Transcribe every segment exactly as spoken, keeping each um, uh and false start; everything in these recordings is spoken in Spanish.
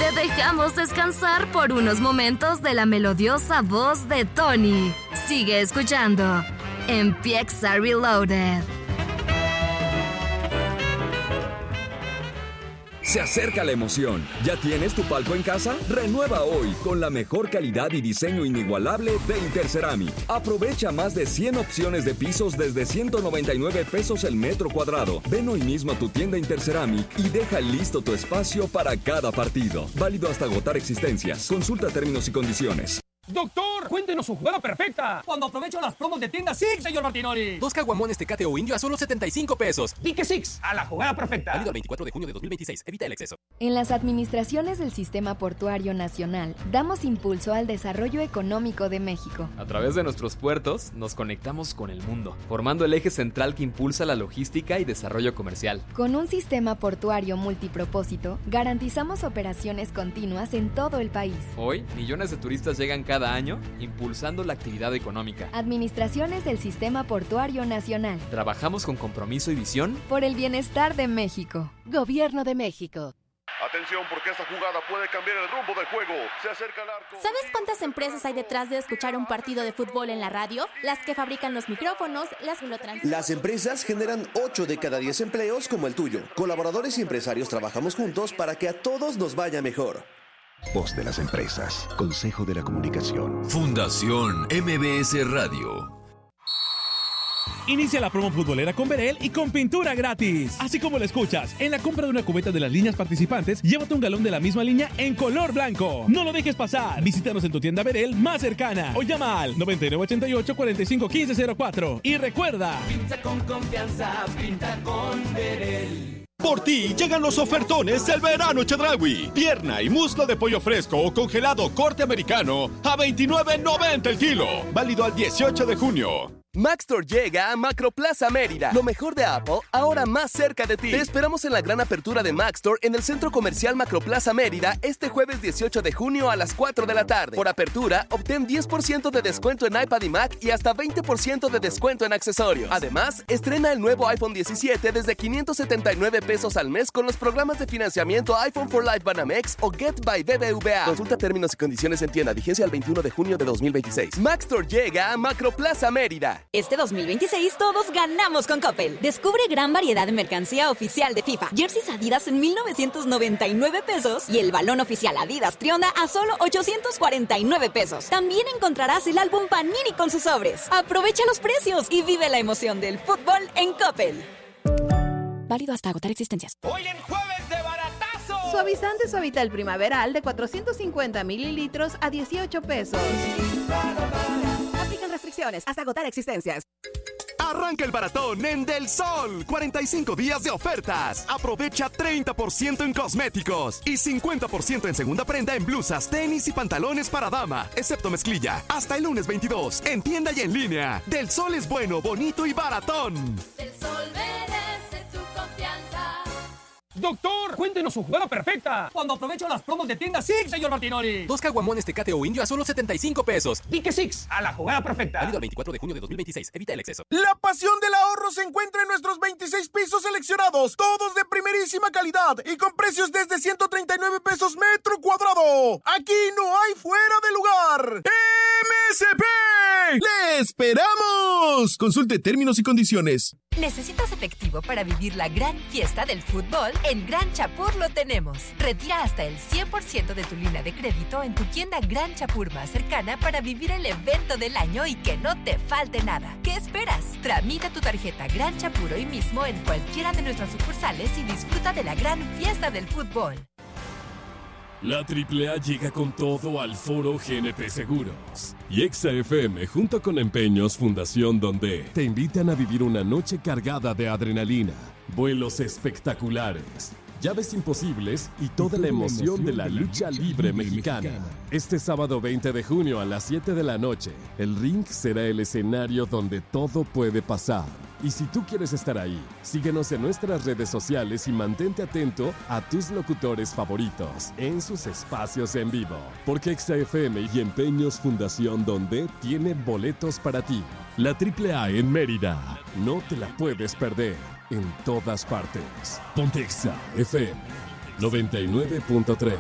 te dejamos descansar por unos momentos de la melodiosa voz de Tony. Sigue escuchando Empieza Reloaded. Se acerca la emoción. ¿Ya tienes tu palco en casa? Renueva hoy con la mejor calidad y diseño inigualable de Interceramic. Aprovecha más de cien opciones de pisos desde ciento noventa y nueve pesos el metro cuadrado. Ven hoy mismo a tu tienda Interceramic y deja listo tu espacio para cada partido. Válido hasta agotar existencias. Consulta términos y condiciones. ¡Doctor! ¡Cuéntenos su jugada perfecta! Cuando aprovecho las promos de tienda Six, señor Martinoli. Dos caguamones Tecate o Indio a solo setenta y cinco pesos. Dique Six, a la jugada perfecta. Válido el veinticuatro de junio de dos mil veintiséis. Evita el exceso. En las administraciones del Sistema Portuario Nacional, damos impulso al desarrollo económico de México. A través de nuestros puertos, nos conectamos con el mundo, formando el eje central que impulsa la logística y desarrollo comercial. Con un sistema portuario multipropósito, garantizamos operaciones continuas en todo el país. Hoy, millones de turistas llegan cada año, impulsando la actividad económica. Administraciones del Sistema Portuario Nacional. Trabajamos con compromiso y visión por el bienestar de México. Gobierno de México. Atención, porque esta jugada puede cambiar el rumbo del juego. Se acerca el arco. ¿Sabes cuántas empresas hay detrás de escuchar un partido de fútbol en la radio? Las que fabrican los micrófonos, las que lo transmiten. Las empresas generan ocho de cada diez empleos como el tuyo. Colaboradores y empresarios trabajamos juntos para que a todos nos vaya mejor. Voz de las empresas. Consejo de la Comunicación. Fundación M B S Radio. Inicia la promo futbolera con Berel y con pintura gratis. Así como lo escuchas, en la compra de una cubeta de las líneas participantes, llévate un galón de la misma línea en color blanco. No lo dejes pasar. Visítanos en tu tienda Berel más cercana o llama al noventa y nueve ochenta y ocho, cuarenta y cinco quince cero cuatro. Y recuerda, pinta con confianza, pinta con Berel. Por ti llegan los ofertones del verano Chedraui. Pierna y muslo de pollo fresco o congelado corte americano a veintinueve noventa el kilo. Válido al dieciocho de junio. Maxtor llega a Macroplaza Mérida. Lo mejor de Apple, ahora más cerca de ti. Te esperamos en la gran apertura de Maxtor en el Centro Comercial Macroplaza Mérida este jueves dieciocho de junio a las cuatro de la tarde. Por apertura, obtén diez por ciento de descuento en iPad y Mac y hasta veinte por ciento de descuento en accesorios. Además, estrena el nuevo iPhone diecisiete desde quinientos setenta y nueve pesos al mes con los programas de financiamiento iPhone for Life Banamex o Get by B B V A. Consulta términos y condiciones en tienda. Vigencia el veintiuno de junio de dos mil veintiséis. Maxtor llega a Macroplaza Mérida. Este dos mil veintiséis todos ganamos con Coppel. Descubre gran variedad de mercancía oficial de FIFA. Jerseys Adidas en mil novecientos noventa y nueve pesos y el balón oficial Adidas Trionda a solo ochocientos cuarenta y nueve pesos. También encontrarás el álbum Panini con sus sobres. Aprovecha los precios y vive la emoción del fútbol en Coppel. Válido hasta agotar existencias. Hoy en jueves de baratazo. Suavizante Suavitel Primaveral de cuatrocientos cincuenta mililitros a dieciocho pesos. Aplican restricciones hasta agotar existencias. Arranca el baratón en Del Sol. cuarenta y cinco días de ofertas. Aprovecha treinta por ciento en cosméticos y cincuenta por ciento en segunda prenda en blusas, tenis y pantalones para dama, excepto mezclilla. Hasta el lunes veintidós, en tienda y en línea. Del Sol es bueno, bonito y baratón. Del Sol merece tu confianza. Doctor, cuéntenos su jugada perfecta. Cuando aprovecho las promos de tienda Six, señor Martinoli. Dos caguamones Tecate o Indio a solo setenta y cinco pesos. Dique Six, a la jugada perfecta. Válido el veinticuatro de junio de dos mil veintiséis. Evita el exceso. La pasión del ahorro se encuentra en nuestros veintiséis pisos seleccionados, todos de primerísima calidad y con precios desde ciento treinta y nueve pesos metro cuadrado. Aquí no hay fuera de lugar. M S P. ¡Le esperamos! Consulte términos y condiciones. ¿Necesitas efectivo para vivir la gran fiesta del fútbol? En Gran Chapur lo tenemos. Retira hasta el cien por ciento de tu línea de crédito en tu tienda Gran Chapur más cercana para vivir el evento del año y que no te falte nada. ¿Qué esperas? Tramita tu tarjeta Gran Chapur hoy mismo en cualquiera de nuestras sucursales y disfruta de la gran fiesta del fútbol. La Triple A llega con todo al Foro G N P Seguros. Y Exa F M, junto con Empeños Fundación Donde, te invitan a vivir una noche cargada de adrenalina, vuelos espectaculares, llaves imposibles y toda la emoción de la lucha libre mexicana. Este sábado veinte de junio a las siete de la noche, el ring será el escenario donde todo puede pasar. Y si tú quieres estar ahí, síguenos en nuestras redes sociales y mantente atento a tus locutores favoritos en sus espacios en vivo. Porque Exa F M y Empeños Fundación Donde tiene boletos para ti. La Triple A en Mérida. No te la puedes perder. En todas partes. Ponte Exa F M. noventa y nueve punto tres.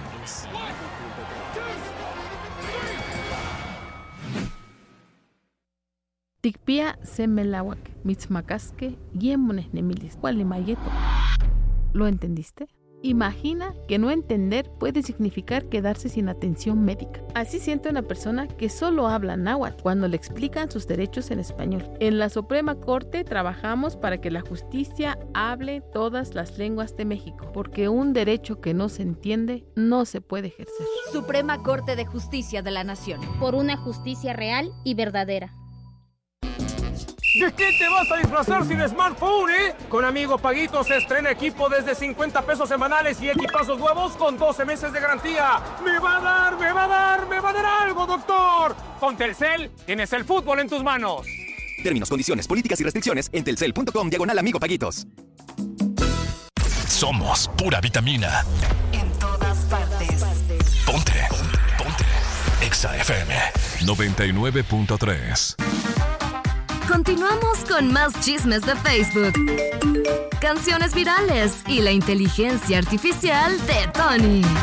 Tikpia semelawak, mitzmacasque, yemones nemilis, mayeto. ¿Lo entendiste? Imagina que no entender puede significar quedarse sin atención médica. Así siente una persona que solo habla náhuatl cuando le explican sus derechos en español. En la Suprema Corte trabajamos para que la justicia hable todas las lenguas de México, porque un derecho que no se entiende no se puede ejercer. Suprema Corte de Justicia de la Nación. Por una justicia real y verdadera. ¿De qué te vas a disfrazar sin smartphone, eh? Con Amigo Paguito se estrena equipo desde cincuenta pesos semanales y equipazos nuevos con doce meses de garantía. ¡Me va a dar, me va a dar, me va a dar algo, doctor! Con Telcel tienes el fútbol en tus manos. Términos, condiciones, políticas y restricciones en telcel punto com diagonal Amigo Paguitos. Somos pura vitamina. En todas partes. Ponte, ponte. Exa F M noventa y nueve punto tres. Continuamos con más chismes de Facebook, canciones virales y la inteligencia artificial de Tony.